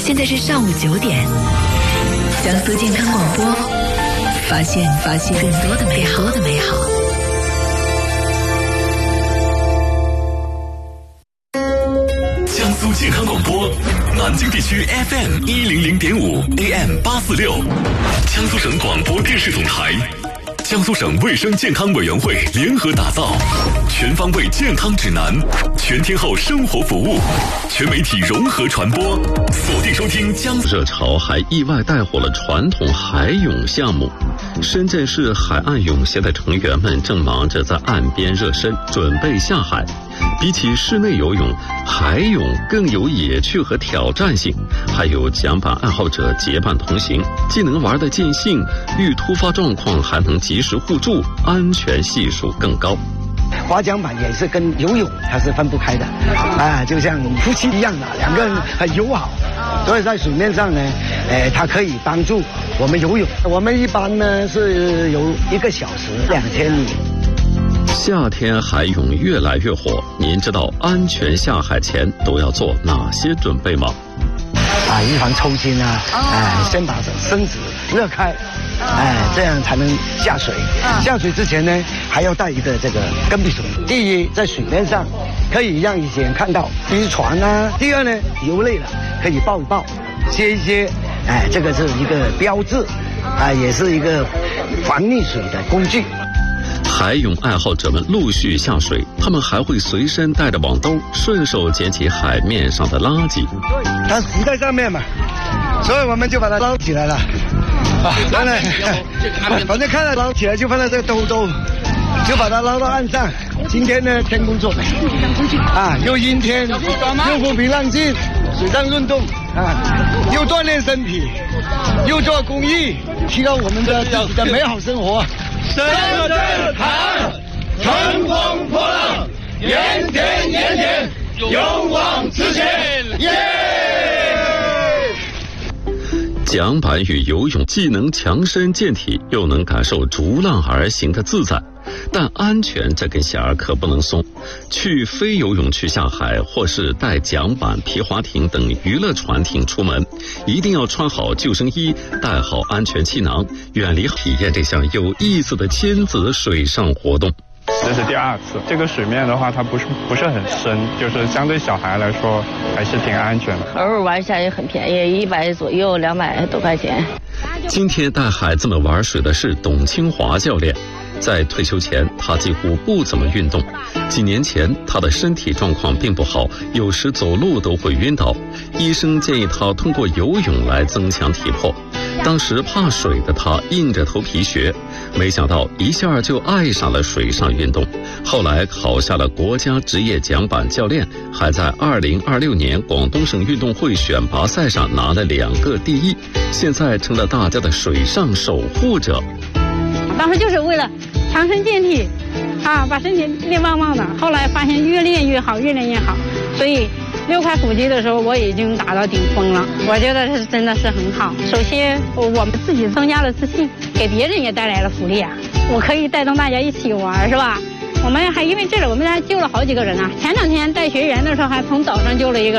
现在是上午9点，江苏健康广播，发现更多的美好。 江苏健康广播，南京地区 FM 100.5 AM 846，江苏省广播电视总台，江苏省卫生健康委员会联合打造全方位健康指南，全天候生活服务，全媒体融合传播，锁定收听江苏。 热潮还意外带火了传统海泳项目。深圳市海岸泳协的成员们正忙着在岸边热身，准备下海。比起室内游泳，海泳更有野趣和挑战性，还有桨板爱好者结伴同行，既能玩得尽兴，遇突发状况还能及时互助，安全系数更高。 划桨板也是跟游泳它是分不开的，就像夫妻一样的，两个人很友好，所以在水面上呢，它可以帮助我们游泳。我们一般呢是游1个小时2天。 夏天海泳越来越火，您知道安全下海前都要做哪些准备吗？ 预防抽筋先把身子热开，这样才能下水。下水之前呢，还要带一个这个跟臂绳。第一，在水面上可以让一些人看到，比如船啊。第二呢，游累了可以抱一抱，接一接，这个是一个标志，也是一个防溺水的工具。 海泳爱好者们陆续下水，他们还会随身带着网兜，顺手捡起海面上的垃圾。 它浮在上面嘛，所以我们就把它捞起来了。当然，反正看到捞起来就放在这个兜，就把它捞到岸上。今天呢，天公作美又阴天，又风平浪静，水上运动又锻炼身体，又做公益，提高我们的自己的美好生活。 深圳海，乘风破浪，盐田，勇往直前，耶！ 桨板与游泳既能强身健体，又能感受逐浪而行的自在，但安全这根弦儿可不能松。去非游泳区下海，或是带桨板、皮划艇等娱乐船艇出门，一定要穿好救生衣，带好安全气囊，远离体验这项有意思的亲子水上活动。 这是第2次，这个水面的话它不是很深，就是相对小孩来说还是挺安全的。 偶尔玩一下也很便宜，100左右，200多块钱。 今天带孩子们玩水的是董清华教练。在退休前，他几乎不怎么运动。几年前，他的身体状况并不好，有时走路都会晕倒。医生建议他通过游泳来增强体魄。当时怕水的他硬着头皮学，没想到一下就爱上了水上运动。后来考下了国家职业桨板教练，还在2026年广东省运动会选拔赛上拿了2个第一，现在成了大家的水上守护者。 当时就是为了强身健体把身体练棒棒的。后来发现越练越好，所以6块腹肌的时候我已经达到顶峰了。我觉得是真的是很好。首先我们自己增加了自信，给别人也带来了福利我可以带动大家一起玩，是吧？我们还因为这个，我们还救了好几个人前2天带学员的时候，还从岛上救了一个。